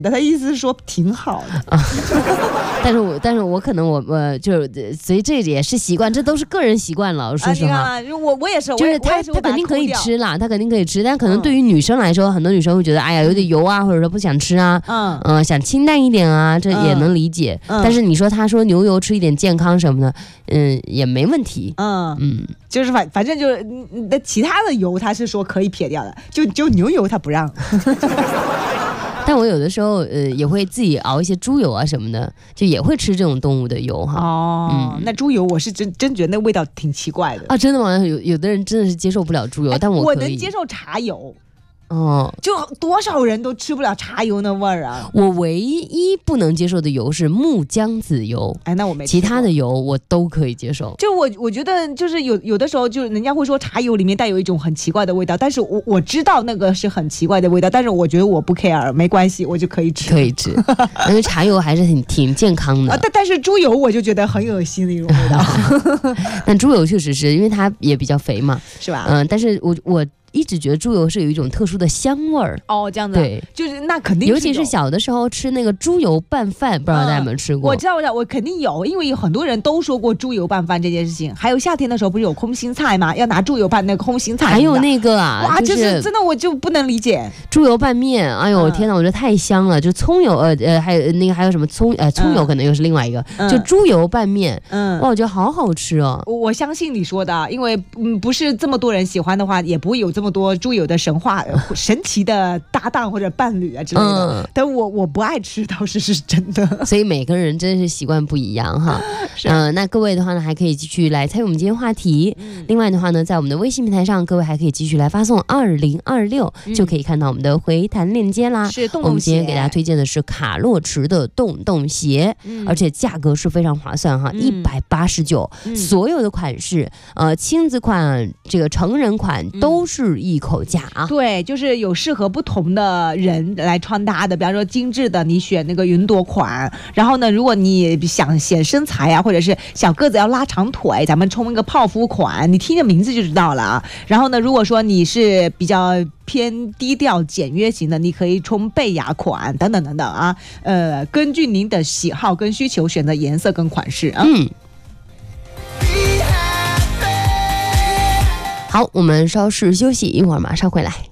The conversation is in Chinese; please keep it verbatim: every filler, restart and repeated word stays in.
他意思是说挺好的。啊、 但是我但是我可能我呃就所以这也是习惯，这都是个人习惯了。说实话， 啊、我我也是， 就是他他肯定可以吃啦，他肯定可以吃，但可能对于女生来说，嗯、很多女生会觉得哎呀有点油啊，或者说不想吃啊，嗯呃想清淡一点啊，这也能理解。嗯、但是你说他说牛油吃一点健康什么的，嗯也没问题。嗯嗯，就是反反正就是那其他的油他是说可以撇掉的，就就牛油他不让。 但我有的时候呃也会自己熬一些猪油啊什么的，就也会吃这种动物的油哈。 哦，嗯、那猪油我是真真觉得那味道挺奇怪的啊！真的吗？有有的人真的是接受不了猪油，但我我能接受茶油。 哦， 就多少人都吃不了茶油那味儿啊！ 我唯一不能接受的油是木姜子油， 哎，那我没。 其他的油我都可以接受。 就我我觉得就是有有的时候就是人家会说茶油里面带有一种很奇怪的味道，但是我我知道那个是很奇怪的味道，但是我觉得我不 care， 没关系，我就可以吃。 可以吃，因为茶油还是很挺健康的。 啊、但但是猪油我就觉得很恶心的一种味道。 但猪油确实是因为它也比较肥嘛， 是吧？ 嗯、呃，但是我我。一直觉得猪油是有一种特殊的香味儿哦，这样子， 对， 就是那肯定是， 尤其是小的时候吃那个猪油拌饭，不知道大家有没有吃过？ 嗯、我知道，我知道，我肯定有，因为有很多人都说过猪油拌饭这件事情。还有夏天的时候不是有空心菜吗？要拿猪油拌那个空心菜， 还有那个啊， 哇， 就是真的我就不能理解猪油拌面。哎呦、嗯、天哪，我觉得太香了！就葱油，呃呃，还有那个还有什么葱呃葱油，可能又是另外一个，嗯、就猪油拌面，嗯，哇，我觉得好好吃哦。 我我相信你说的，因为嗯不是这么多人喜欢的话，也不会有这么多猪油的神话神奇的搭档或者伴侣啊之类的，嗯、但我我不爱吃倒是是真的， 所以每个人真是习惯不一样哈。嗯、呃，那各位的话呢，还可以继续来参与我们今天话题。嗯、另外的话呢，在我们的微信平台上，各位还可以继续来发送二零二六，就可以看到我们的回弹链接啦。 是洞洞鞋， 我们今天给大家推荐的是卡洛驰的洞洞鞋，嗯、而且价格是非常划算哈，一百八十九，所有的款式，呃，亲子款、这个成人款都是一口价。啊、 对，就是有适合不同的人来穿搭的，比方说精致的，你选那个云朵款，然后呢，如果你想显身材啊，或者是小个子要拉长腿，咱们冲一个泡芙款，你听着名字就知道了啊。然后呢，如果说你是比较偏低调简约型的，你可以冲贝雅款等等等等啊，呃，根据您的喜好跟需求选择颜色跟款式啊。嗯。 好，我们稍事休息，一会儿马上回来。